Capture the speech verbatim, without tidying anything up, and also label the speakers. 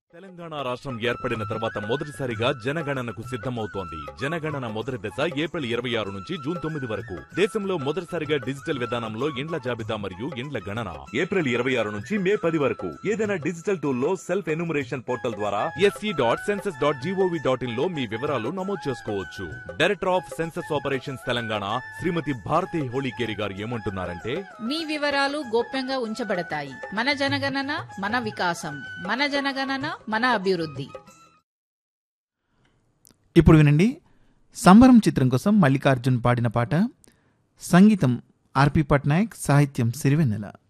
Speaker 1: తెలంగాణ రాష్ట్రం ఏర్పడిన తర్వాత మొదటిసారిగా జనగణనకు సిద్ధమవుతోంది. జనగణన మొదటి దశ ఏప్రిల్ ఇరవై ఆరు నుంచి జూన్ తొమ్మిది వరకు. దేశంలో మొదటిసారిగా డిజిటల్ విధానంలో ఇండ్ల జాబితా మరియు ఇండ్ల గణన ఏప్రిల్ ఇరవై ఆరు నుంచి మే పది వరకు. ఏదైనా డిజిటల్ టూల్ లో సెల్ఫ్ ఎన్యూమరేషన్ పోర్టల్ ద్వారా SC dot census dot GOV dot in లో మీ వివరాలు నమోదు చేసుకోవచ్చు. Director of census operations Telangana శ్రీమతి భారతి హోళీకేరి గారు ఏమంటున్నారంటే,
Speaker 2: మీ వివరాలు గోప్యంగా ఉంచబడతాయి. మన జనగణన మన వికాసం, మన జనగణన మన అభివృద్ధి.
Speaker 3: ఇప్పుడు వినండి, సంబరం చిత్రం కోసం మల్లికార్జున్ పాడిన పాట. సంగీతం ఆర్పి పట్నాయక్, సాహిత్యం సిరివెన్నెల.